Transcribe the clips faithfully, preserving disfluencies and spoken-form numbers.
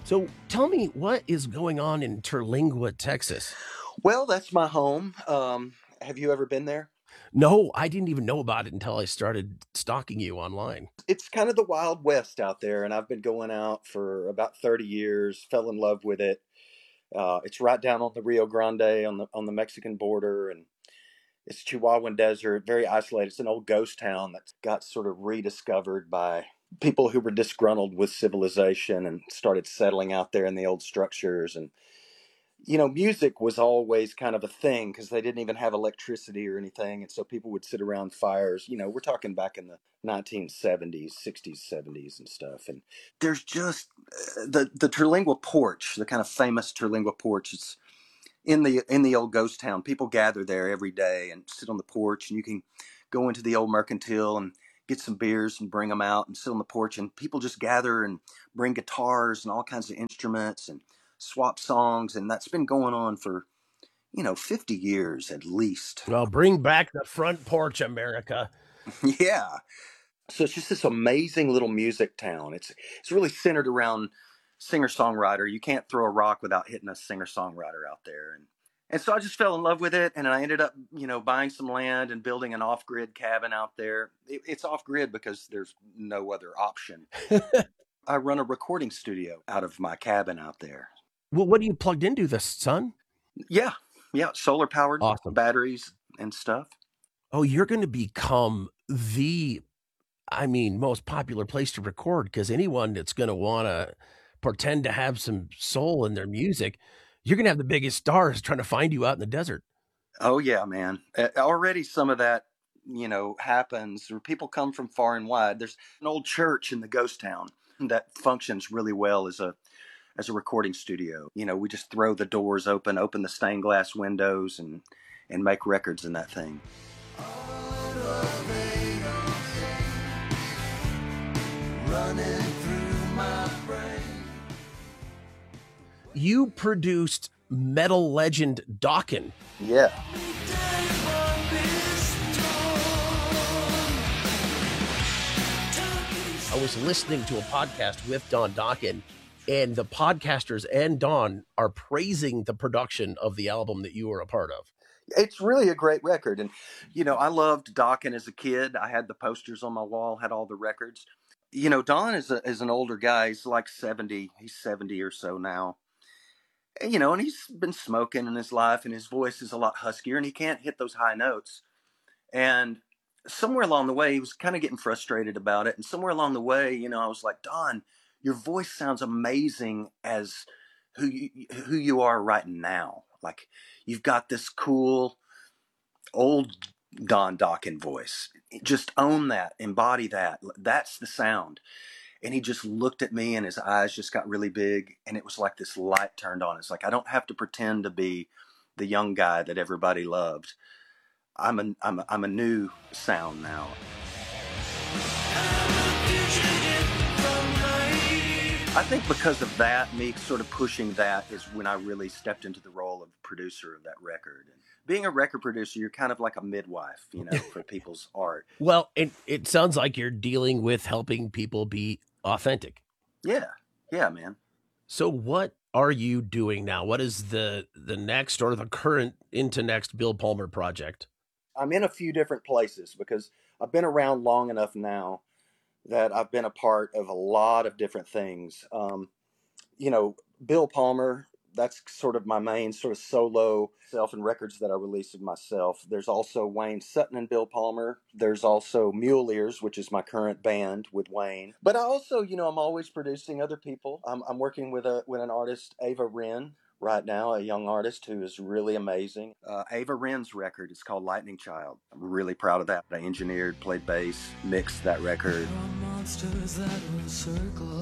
So tell me, what is going on in Terlingua, Texas? Well, that's my home. Um, have you ever been there? No, I didn't even know about it until I started stalking you online. It's kind of the Wild West out there, and I've been going out for about thirty years. Fell in love with it. Uh, it's right down on the Rio Grande on the on the Mexican border, and it's Chihuahuan Desert, very isolated. It's an old ghost town that got sort of rediscovered by people who were disgruntled with civilization and started settling out there in the old structures. And you know, music was always kind of a thing because they didn't even have electricity or anything. And so people would sit around fires. You know, we're talking back in the nineteen seventies, sixties, seventies and stuff. And there's just uh, the, the Terlingua porch, the kind of famous Terlingua porch. It's in the, in the old ghost town. People gather there every day and sit on the porch, and you can go into the old mercantile and get some beers and bring them out and sit on the porch. And people just gather and bring guitars and all kinds of instruments and swap songs, and that's been going on for, you know, fifty years at least. Well, bring back the front porch, America. Yeah. So it's just this amazing little music town. It's it's really centered around singer-songwriter. You can't throw a rock without hitting a singer-songwriter out there. And and so I just fell in love with it, and I ended up, you know, buying some land and building an off-grid cabin out there. It, it's off-grid because there's no other option. I run a recording studio out of my cabin out there. Well, what are you plugged into, the sun? Yeah, yeah, solar powered, awesome. Batteries and stuff. Oh, you're going to become the, I mean, most popular place to record, because anyone that's going to want to pretend to have some soul in their music, you're going to have the biggest stars trying to find you out in the desert. Oh yeah, man. Uh, already some of that, you know, happens, or people come from far and wide. There's an old church in the ghost town that functions really well as a as a recording studio. You know, we just throw the doors open, open the stained glass windows, and and make records in that thing. Running through my brain. You produced metal legend Dokken. Yeah. I was listening to a podcast with Don Dokken, and the podcasters and Don are praising the production of the album that you were a part of. It's really a great record. And, you know, I loved Dokken as a kid. I had the posters on my wall, had all the records. You know, Don is, a, is an older guy. He's like seventy. He's seventy or so now. And, you know, and he's been smoking in his life, and his voice is a lot huskier, and he can't hit those high notes. And somewhere along the way, he was kind of getting frustrated about it. And somewhere along the way, you know, I was like, Don, your voice sounds amazing as who you, who you are right now. Like, you've got this cool old Don Dokken voice. Just own that, embody that. That's the sound. And he just looked at me, and his eyes just got really big, and it was like this light turned on. It's like, I don't have to pretend to be the young guy that everybody loved. I'm a, I'm a, I'm a new sound now. I think because of that, me sort of pushing that is when I really stepped into the role of producer of that record. And being a record producer, you're kind of like a midwife, you know, for people's art. Well, it, it sounds like you're dealing with helping people be authentic. Yeah. Yeah, man. So what are you doing now? What is the, the next or the current into next Bill Palmer project? I'm in a few different places because I've been around long enough now that I've been a part of a lot of different things. Um, you know, Bill Palmer, that's sort of my main sort of solo self and records that I released of myself. There's also Wayne Sutton and Bill Palmer. There's also Mule Ears, which is my current band with Wayne. But I also, you know, I'm always producing other people. I'm, I'm working with a with an artist, Ava Wren, right now, a young artist who is really amazing. Uh, Ava Wren's record is called Lightning Child. I'm really proud of that. I engineered, played bass, mixed that record. There are monsters that will circle.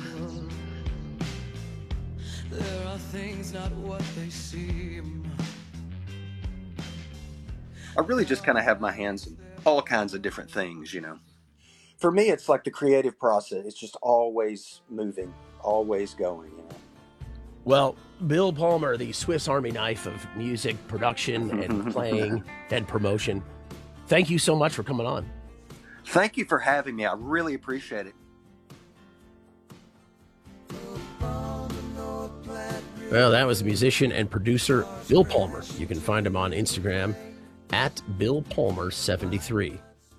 There are things not what they seem. I really just kind of have my hands in all kinds of different things, you know. For me, it's like the creative process. It's just always moving, always going, you know. Well, Bill Palmer, the Swiss Army knife of music production and playing and promotion. Thank you so much for coming on. Thank you for having me. I really appreciate it. Well, that was musician and producer Bill Palmer. You can find him on Instagram at Bill Palmer seventy-three.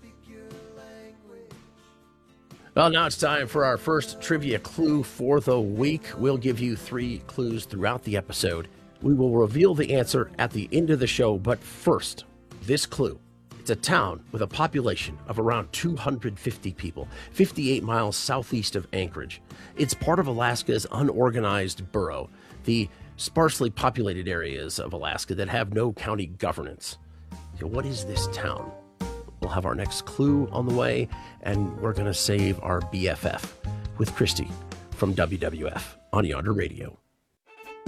Well, now it's time for our first trivia clue for the week. We'll give you three clues throughout the episode. We will reveal the answer at the end of the show, but first, this clue. It's a town with a population of around two hundred fifty people, fifty-eight miles southeast of Anchorage. It's part of Alaska's unorganized borough, the sparsely populated areas of Alaska that have no county governance. So what is this town? We'll have our next clue on the way, and we're going to save our B F F with Christy from W W F on Yonder Radio.